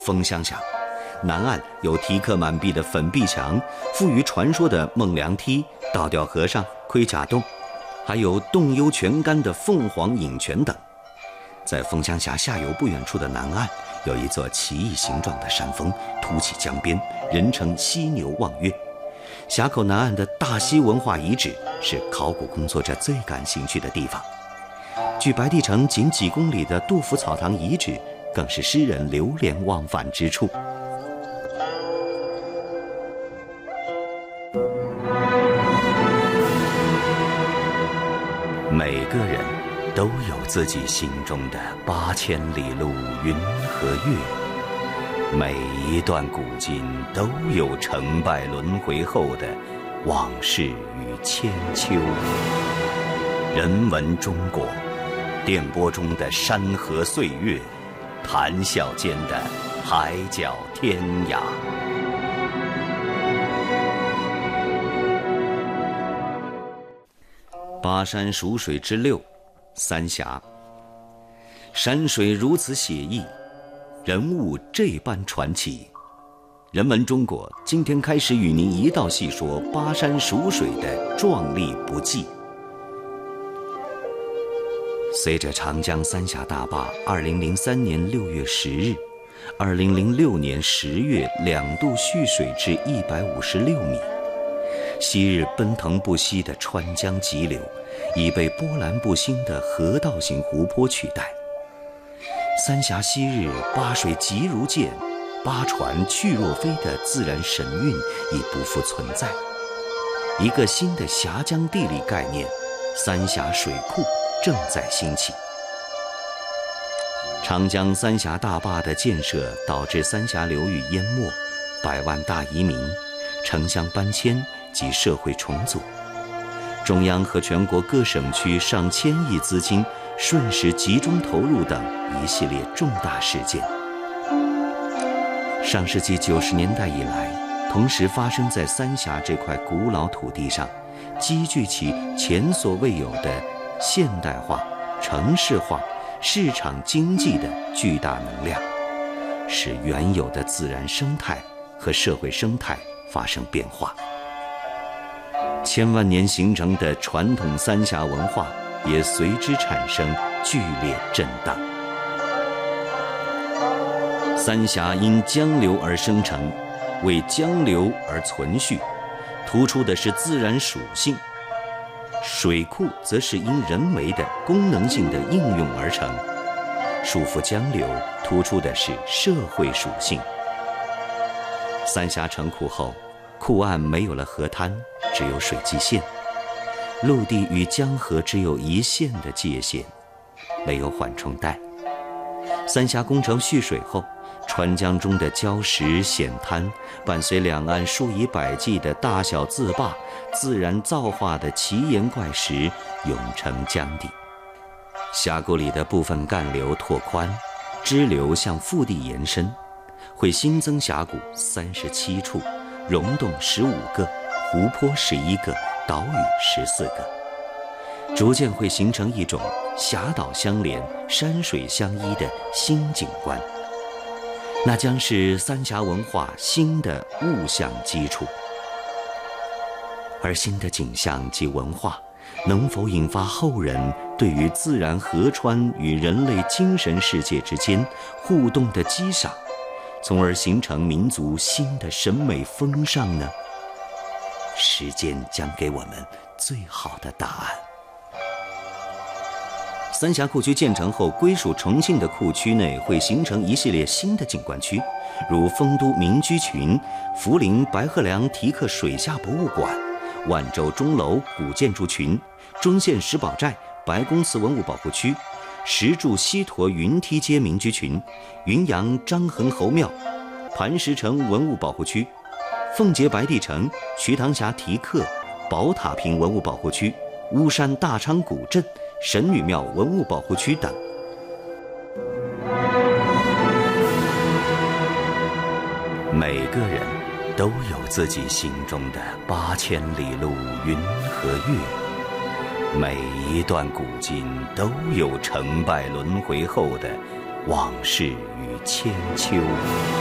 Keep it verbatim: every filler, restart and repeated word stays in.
风乡峡南岸有题刻满壁的粉壁墙，富于传说的孟良梯、倒吊和尚、盔甲洞，还有洞幽泉干的凤凰饮泉等。在风乡峡下游不远处的南岸，有一座奇异形状的山峰，凸起江边，人称犀牛望月。峡口南岸的大溪文化遗址是考古工作者最感兴趣的地方。距白帝城仅几公里的杜甫草堂遗址，更是诗人流连忘返之处。每个人都有自己心中的八千里路云和月，每一段古今都有成败轮回后的往事与千秋。人文中国，电波中的山河岁月，谈笑间的海角天涯。巴山蜀水之六，三峡。山水如此写意，人物这般传奇。人文中国今天开始与您一道细说巴山蜀水的壮丽不济。随着长江三峡大坝二零零三年六月十日、二零零六年十月两度蓄水至一百五十六米，昔日奔腾不息的川江急流已被波澜不兴的河道型湖泊取代。三峡昔日巴水急如箭，巴船去若飞的自然神韵已不复存在。一个新的峡江地理概念——三峡水库正在兴起。长江三峡大坝的建设导致三峡流域淹没，百万大移民、城乡搬迁及社会重组。中央和全国各省区上千亿资金瞬时集中投入等一系列重大事件。上世纪九十年代以来，同时发生在三峡这块古老土地上，积聚起前所未有的现代化、城市化、市场经济的巨大能量，使原有的自然生态和社会生态发生变化。千万年形成的传统三峡文化也随之产生剧烈震荡。三峡因江流而生成，为江流而存续，突出的是自然属性；水库则是因人为的功能性的应用而成，束缚江流，突出的是社会属性。三峡成库后，库岸没有了河滩，只有水基线，陆地与江河只有一线的界限，没有缓冲带。三峡工程蓄水后，川江中的礁石险滩，伴随两岸数以百计的大小自坝，自然造化的奇岩怪石涌成江底。峡谷里的部分干流拓宽，支流向腹地延伸，会新增峡谷三十七处，溶洞十五个，湖泊十一个，岛屿十四个，逐渐会形成一种峡岛相连、山水相依的新景观。那将是三峡文化新的物象基础。而新的景象及文化能否引发后人对于自然河川与人类精神世界之间互动的激赏，从而形成民族新的审美风尚呢？时间将给我们最好的答案。三峡库区建成后，归属重庆的库区内会形成一系列新的景观区，如丰都民居群、涪陵白鹤梁题刻水下博物馆、万州钟楼古建筑群、尊县石宝寨白公祠文物保护区、石柱西驼云梯街民居群、云阳张衡侯庙、磐石城文物保护区、奉节白帝城、瞿塘峡题刻、宝塔坪文物保护区、巫山大昌古镇、神女庙文物保护区等。每个人都有自己心中的八千里路云和月，每一段古今都有成败轮回后的往事与千秋。